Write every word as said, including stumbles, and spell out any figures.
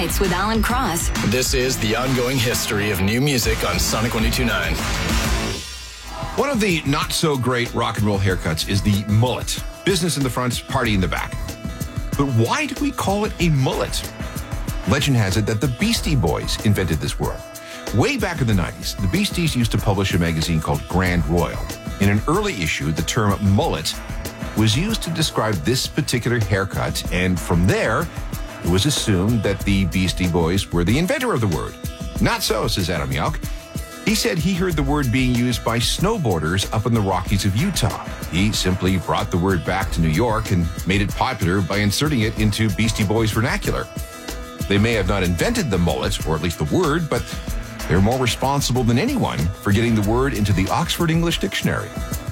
Nights with Alan Cross. This is the ongoing history of new music on Sonic one oh two point nine. One of the not-so-great rock and roll haircuts is the mullet. Business in the front, party in the back. But why do we call it a mullet? Legend has it that the Beastie Boys invented this word. Way back in the nineties, the Beasties used to publish a magazine called Grand Royal. In an early issue, the term mullet was used to describe this particular haircut, and from there, it was assumed that the Beastie Boys were the inventor of the word. Not so, says Adam Yauch. He said he heard the word being used by snowboarders up in the Rockies of Utah. He simply brought the word back to New York and made it popular by inserting it into Beastie Boys vernacular. They may have not invented the mullet, or at least the word, but they're more responsible than anyone for getting the word into the Oxford English Dictionary.